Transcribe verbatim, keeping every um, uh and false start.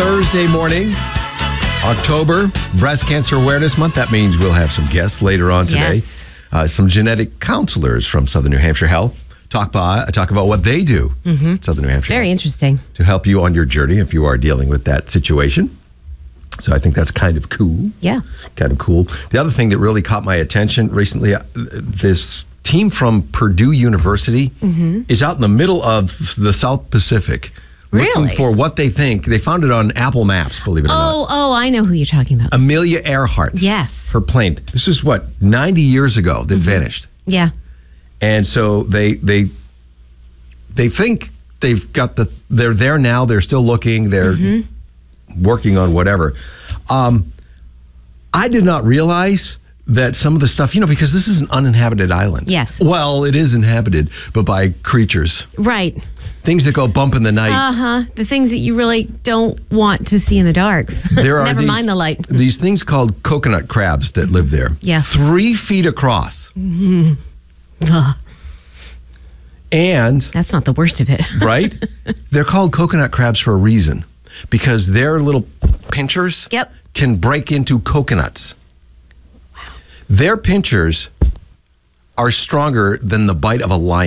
Thursday morning, October, Breast Cancer Awareness Month. That means we'll have some guests later on today. Yes. Uh, some genetic counselors from Southern New Hampshire Health talk by, talk about what they do mm-hmm. at Southern New Hampshire Very Health interesting. to help you on your journey if you are dealing with that situation. So I think that's kind of cool. Yeah. Kind of cool. The other thing that really caught my attention recently, uh, this team from Purdue University mm-hmm. is out in the middle of the South Pacific. Looking Really? for what they think. They found it on Apple Maps, believe it or Oh, not. oh, I know who you're talking about. Amelia Earhart. Yes. Her plane. This is what, ninety years ago that Mm-hmm. vanished. Yeah. And so they they they think they've got the, they're there now. They're still looking. They're mm-hmm. working on whatever. Um, I did not realize that some of the stuff, you know, because this is an uninhabited island. Yes. Well, it is inhabited, but by creatures. Right. Things that go bump in the night. Uh-huh. The things that you really don't want to see in the dark. There are Never these, mind the light. These things called coconut crabs that live there. Yes. Three feet across. Mm-hmm. Ugh, And, that's not the worst of it. right? They're called coconut crabs for a reason. Because their little pinchers Yep. can break into coconuts. Wow. Their pinchers are stronger than the bite of a lion.